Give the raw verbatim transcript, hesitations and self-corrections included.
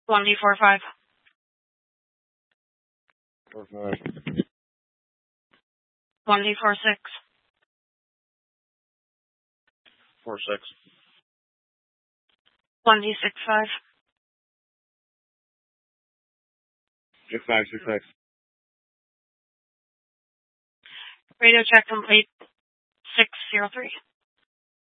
one D four five. Four five. one D four six. Four six. one D six five. Six five six six. Radio check complete. six zero three.